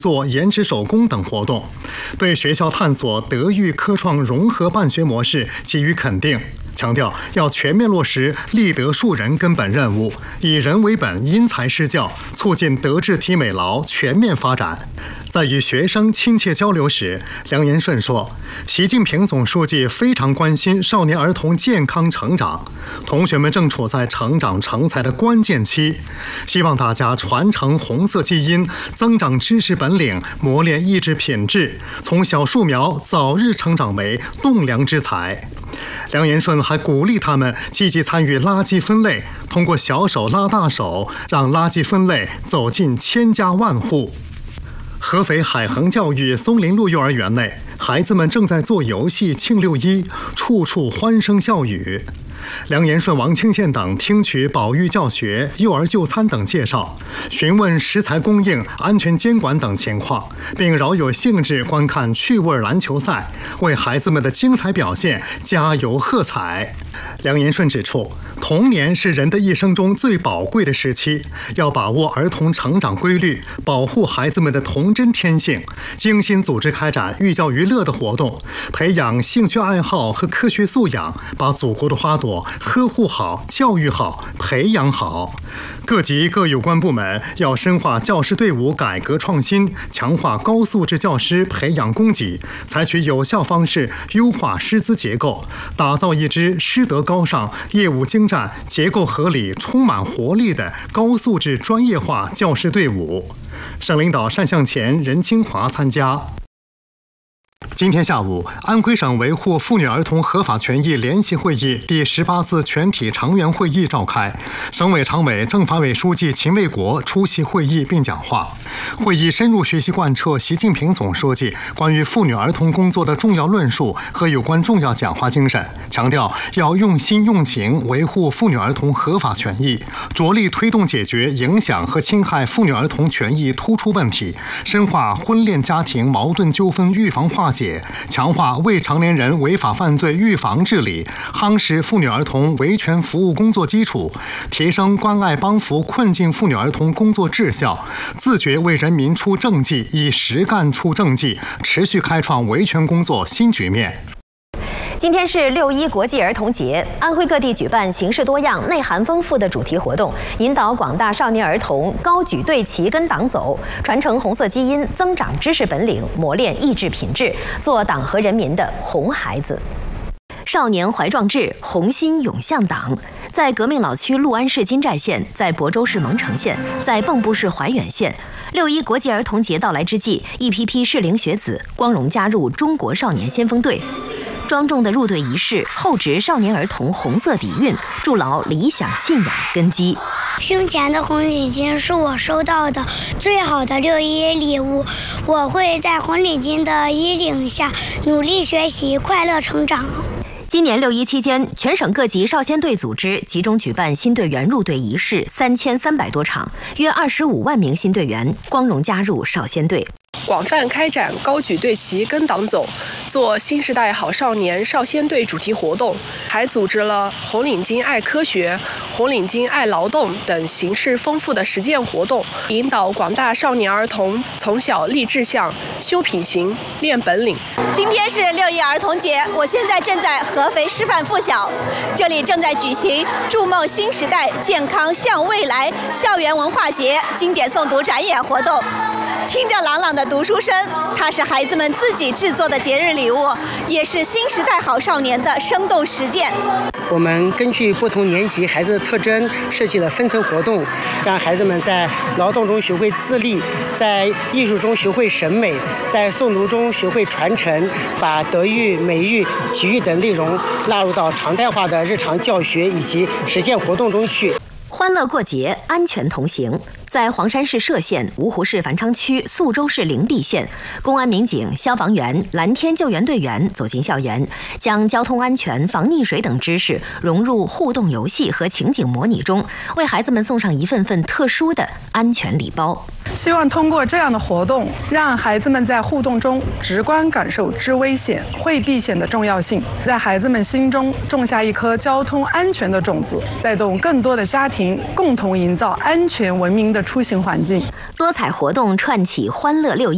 做研制手工等活动，对学校探索德育科创融合办学模式给予肯定，强调要全面落实立德树人根本任务，以人为本，因材施教，促进德智体美劳全面发展。在与学生亲切交流时，梁延顺说，习近平总书记非常关心少年儿童健康成长，同学们正处在成长成才的关键期，希望大家传承红色基因，增长知识本领，磨练意志品质，从小树苗早日成长为栋梁之才。梁延顺还鼓励他们积极参与垃圾分类，通过小手拉大手，让垃圾分类走进千家万户。合肥海恒教育松林路幼儿园内，孩子们正在做游戏庆6·1，处处欢声笑语。梁延顺、王清县等听取保育教学、幼儿就餐等介绍，询问食材供应、安全监管等情况，并饶有兴致观看趣味篮球赛，为孩子们的精彩表现加油喝彩。梁延顺指出，童年是人的一生中最宝贵的时期，要把握儿童成长规律，保护孩子们的童真天性，精心组织开展寓教于乐的活动，培养兴趣爱好和科学素养，把祖国的花朵呵护好、教育好、培养好。各级各有关部门要深化教师队伍改革创新，强化高素质教师培养供给，采取有效方式优化师资结构，打造一支师德高尚、业务精湛、结构合理、充满活力的高素质专业化教师队伍。省领导单向前、任清华参加。今天下午，安徽省维护妇女儿童合法权益联席会议第18次全体常员会议召开，省委常委、政法委书记秦卫国出席会议并讲话。会议深入学习贯彻习近平总书记关于妇女儿童工作的重要论述和有关重要讲话精神，强调要用心用情维护妇女儿童合法权益，着力推动解决影响和侵害妇女儿童权益突出问题，深化婚恋家庭矛盾纠纷预防化解，强化未成年人违法犯罪预防治理，夯实妇女儿童维权服务工作基础，提升关爱帮扶困境妇女儿童工作质效，自觉为人民出政绩，以实干出政绩，持续开创维权工作新局面。 今天是6·1国际儿童节，安徽各地举办形式多样、内涵丰富的主题活动，引导广大少年儿童高举队旗跟党走，传承红色基因，增长知识本领，磨练意志品质，做党和人民的红孩子。少年怀壮志，红心涌向党。在革命老区六安市金寨县，在亳州市蒙城县，在蚌埠市怀远县，6·1国际儿童节到来之际，一批批适龄学子光荣加入中国少年先锋队。庄重的入队仪式厚植少年儿童红色底蕴，筑牢理想信仰根基。 胸前的红领巾是我收到的最好的6·1礼物，我会在红领巾的引领下努力学习，快乐成长。 今年6·1期间，全省各级少先队组织集中举办新队员入队仪式3300多场，约25万名新队员光荣加入少先队。 广泛开展高举队旗跟党走，做新时代好少年少先队主题活动，还组织了红领巾爱科学、红领巾爱劳动等形式丰富的实践活动，引导广大少年儿童从小立志向、修品行、练本领。 今天是6·1儿童节，我现在正在合肥师范附小，这里正在举行筑梦新时代、健康向未来校园文化节经典诵读展演活动。听着朗朗的读书声，它是孩子们自己制作的节日礼物，也是新时代好少年的生动实践。 我们根据不同年级孩子的特征设计了分层活动，让孩子们在劳动中学会自立，在艺术中学会审美，在诵读中学会传承，把德育、美育、体育等内容纳入到常态化的日常教学以及实践活动中去。 欢乐过节，安全同行。在黄山市歙县、芜湖市繁昌区、宿州市灵璧县，公安民警、消防员、蓝天救援队员走进校园，将交通安全、防溺水等知识融入互动游戏和情景模拟中，为孩子们送上一份份特殊的安全礼包。 希望通过这样的活动，让孩子们在互动中直观感受知危险、会避险的重要性，在孩子们心中种下一颗交通安全的种子，带动更多的家庭共同营造安全文明的出行环境。 多彩活动串起欢乐6·1。